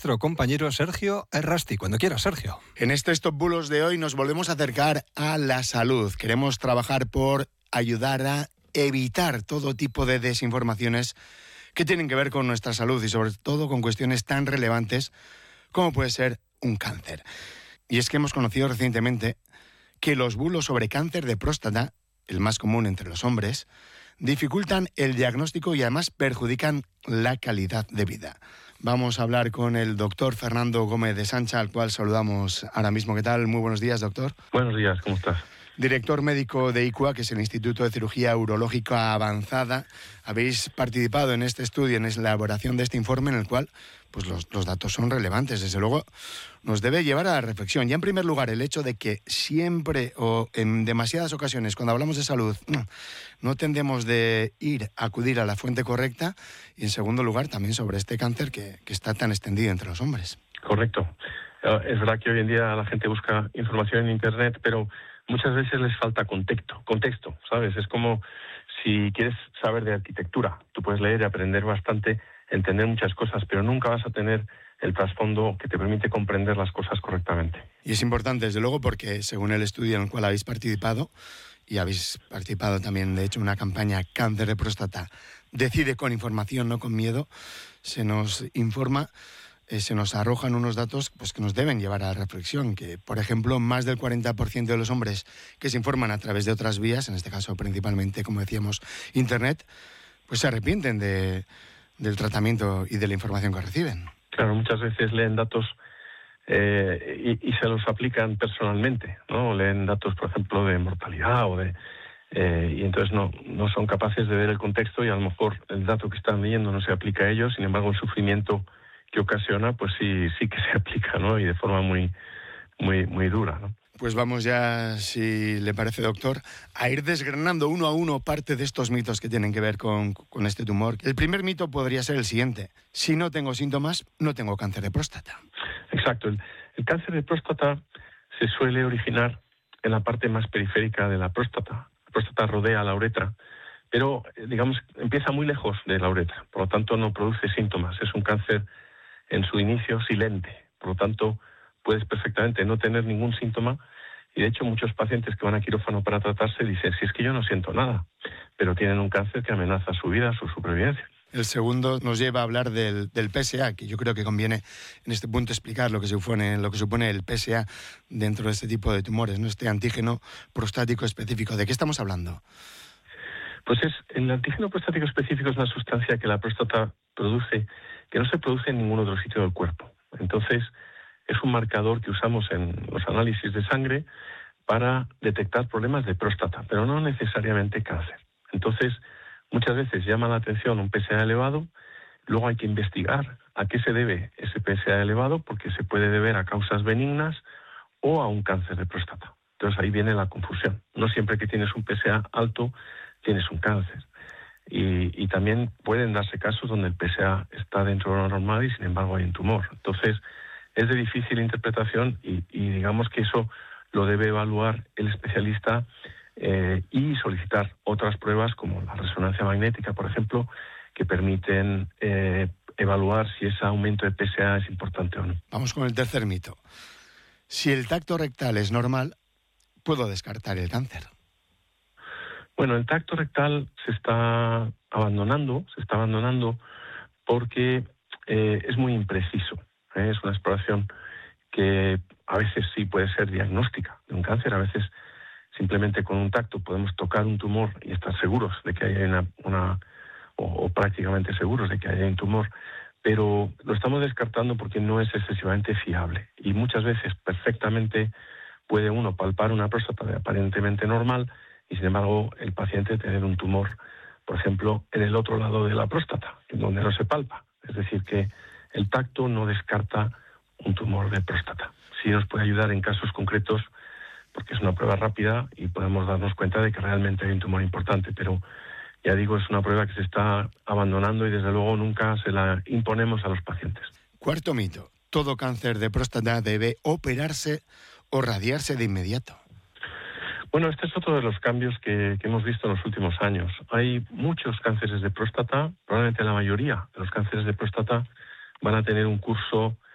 nuestro compañero Sergio Errasti. Cuando quiera, Sergio. En este Stop Bulos de hoy nos volvemos a acercar a la salud. Queremos trabajar por ayudar a evitar todo tipo de desinformaciones que tienen que ver con nuestra salud y sobre todo con cuestiones tan relevantes como puede ser un cáncer. Y es que hemos conocido recientemente que los bulos sobre cáncer de próstata, el más común entre los hombres, dificultan el diagnóstico y además perjudican la calidad de vida. Vamos a hablar con el doctor Fernando Gómez de Sancha, al cual saludamos ahora mismo. ¿Qué tal? Muy buenos días, doctor. Buenos días, ¿cómo estás? Director médico de ICUA, que es el Instituto de Cirugía Urológica Avanzada. Habéis participado en este estudio, en la elaboración de este informe, en el cual pues los datos son relevantes. Desde luego, nos debe llevar a la reflexión. Ya en primer lugar, el hecho de que siempre o en demasiadas ocasiones, cuando hablamos de salud, no tendemos de acudir a la fuente correcta. Y en segundo lugar, también sobre este cáncer que está tan extendido entre los hombres. Correcto. Es verdad que hoy en día la gente busca información en Internet, pero muchas veces les falta contexto, ¿sabes? Es como si quieres saber de arquitectura. Tú puedes leer y aprender bastante, entender muchas cosas, pero nunca vas a tener el trasfondo que te permite comprender las cosas correctamente. Y es importante, desde luego, porque según el estudio en el cual habéis participado, y habéis participado también, de hecho, en una campaña Cáncer de Próstata, decide con información, no con miedo, se nos informa, se nos arrojan unos datos pues que nos deben llevar a la reflexión, que, por ejemplo, más del 40% de los hombres que se informan a través de otras vías, en este caso principalmente, como decíamos, Internet, pues se arrepienten del tratamiento y de la información que reciben. Claro, muchas veces leen datos y se los aplican personalmente, ¿no? Leen datos, por ejemplo, de mortalidad y entonces no son capaces de ver el contexto y a lo mejor el dato que están leyendo no se aplica a ellos, sin embargo el sufrimiento que ocasiona, pues sí que se aplica, ¿no? Y de forma muy dura, ¿no? Pues vamos ya, si le parece, doctor, a ir desgranando uno a uno parte de estos mitos que tienen que ver con este tumor. El primer mito podría ser el siguiente: si no tengo síntomas, no tengo cáncer de próstata. Exacto. El cáncer de próstata se suele originar en la parte más periférica de la próstata. La próstata rodea la uretra, pero, digamos, empieza muy lejos de la uretra, por lo tanto no produce síntomas. Es un cáncer en su inicio silente, por lo tanto puedes perfectamente no tener ningún síntoma y de hecho muchos pacientes que van a quirófano para tratarse dicen, si es que yo no siento nada, pero tienen un cáncer que amenaza su vida, su supervivencia. El segundo nos lleva a hablar del PSA, que yo creo que conviene en este punto explicar lo que supone el PSA dentro de este tipo de tumores, ¿no? Este antígeno prostático específico. ¿De qué estamos hablando? Pues el antígeno prostático específico es una sustancia que la próstata produce, que no se produce en ningún otro sitio del cuerpo. Entonces, es un marcador que usamos en los análisis de sangre para detectar problemas de próstata, pero no necesariamente cáncer. Entonces, muchas veces llama la atención un PSA elevado, luego hay que investigar a qué se debe ese PSA elevado, porque se puede deber a causas benignas o a un cáncer de próstata. Entonces, ahí viene la confusión. No siempre que tienes un PSA alto tienes un cáncer. Y también pueden darse casos donde el PSA está dentro de lo normal y sin embargo hay un tumor. Entonces es de difícil interpretación y digamos que eso lo debe evaluar el especialista y solicitar otras pruebas como la resonancia magnética, por ejemplo, que permiten evaluar si ese aumento de PSA es importante o no. Vamos con el tercer mito. Si el tacto rectal es normal, ¿puedo descartar el cáncer? Bueno, el tacto rectal se está abandonando porque es muy impreciso. Es una exploración que a veces sí puede ser diagnóstica de un cáncer, a veces simplemente con un tacto podemos tocar un tumor y estar seguros de que hay o prácticamente seguros de que hay un tumor, pero lo estamos descartando porque no es excesivamente fiable y muchas veces perfectamente puede uno palpar una próstata aparentemente normal y sin embargo el paciente tener un tumor, por ejemplo, en el otro lado de la próstata, en donde no se palpa. Es decir, que el tacto no descarta un tumor de próstata. Sí nos puede ayudar en casos concretos porque es una prueba rápida y podemos darnos cuenta de que realmente hay un tumor importante, pero ya digo, es una prueba que se está abandonando y desde luego nunca se la imponemos a los pacientes. Cuarto mito: todo cáncer de próstata debe operarse o radiarse de inmediato. Bueno, este es otro de los cambios que hemos visto en los últimos años. Hay muchos cánceres de próstata, probablemente la mayoría de los cánceres de próstata van a tener un curso